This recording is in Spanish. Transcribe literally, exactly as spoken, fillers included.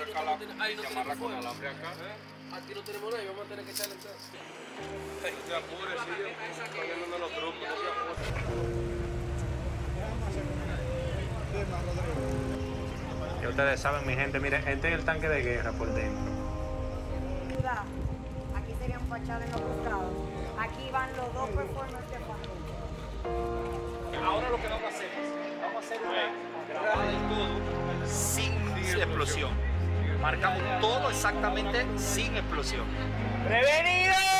acá la, ahí no se amarra tenemos con fuego. alambre acá. Aquí no tenemos nada y vamos a tener que echarle entonces. No te apures, sí, estoy viendo los trucos, no te apures. Ya ustedes saben, mi gente, miren, este es el tanque de guerra por dentro. Ciudad. Aquí serían fachadas en los costados. Aquí van los dos performers de fondo. Ahora lo que vamos a hacer es, vamos a hacer una grabada del todo sin explosión. Marcamos todo exactamente sin explosión. ¡Prevenido!